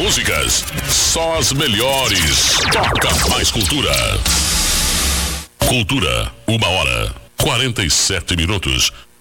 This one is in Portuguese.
músicas, só as melhores. Toca mais cultura. Cultura, 1h47.